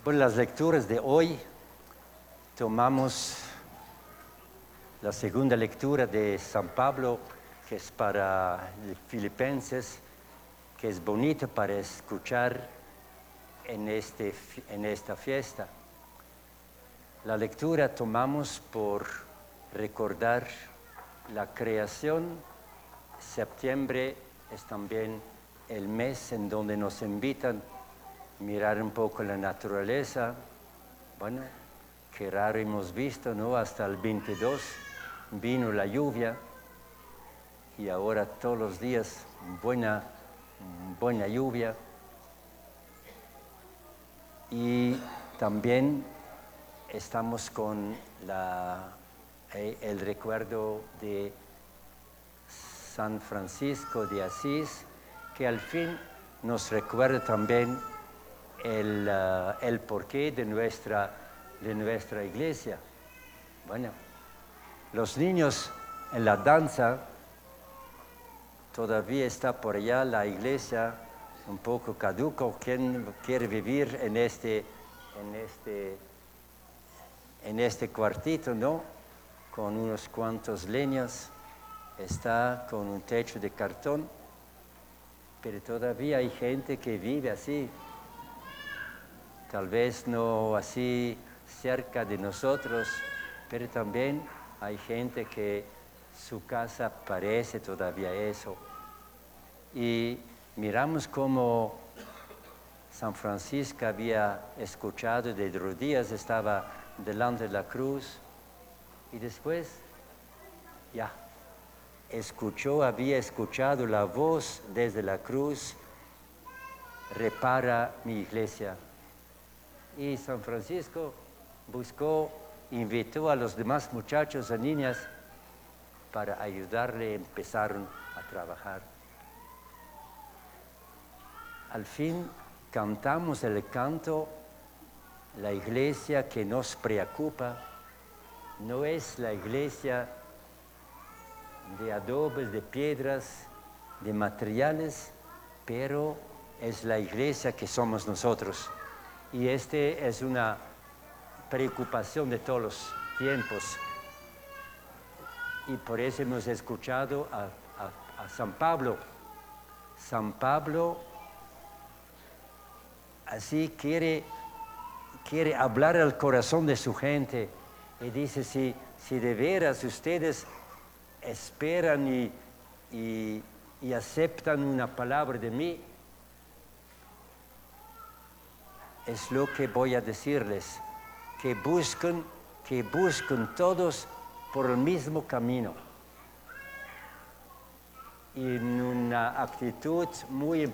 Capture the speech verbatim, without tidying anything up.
Bueno, las lecturas de hoy tomamos la segunda lectura de San Pablo, que es para Filipenses, que es bonito para escuchar en, este, en esta fiesta. La lectura tomamos por recordar la creación. Septiembre es también el mes en donde nos invitan a mirar un poco la naturaleza. Bueno, qué raro hemos visto, ¿no? Hasta el veintidós vino la lluvia y ahora todos los días buena, buena lluvia. Y también estamos con la, eh, el recuerdo de San Francisco de Asís, que al fin nos recuerda también el, uh, el porqué de nuestra, de nuestra iglesia. Bueno, los niños en la danza, todavía está por allá la iglesia un poco caduco. ¿Quién quiere vivir en este, en este, en este cuartito, no? Con unos cuantos leños, está con un techo de cartón, pero todavía hay gente que vive así. Tal vez no así cerca de nosotros, pero también hay gente que su casa parece todavía eso. Y miramos cómo San Francisco había escuchado de rodillas, estaba delante de la cruz, y después ya escuchó, había escuchado la voz desde la cruz: repara mi iglesia. Y San Francisco buscó, invitó a los demás muchachos y niñas para ayudarle. Empezaron a trabajar. Al fin cantamos el canto: la iglesia que nos preocupa no es la iglesia de adobes, de piedras, de materiales, pero es la iglesia que somos nosotros. Y esta es una preocupación de todos los tiempos. Y por eso hemos escuchado a, a, a San Pablo. San Pablo así quiere, quiere hablar al corazón de su gente. Y dice, si, si de veras ustedes esperan y, y, y aceptan una palabra de mí, es lo que voy a decirles, que busquen, que busquen todos por el mismo camino. Y en una actitud muy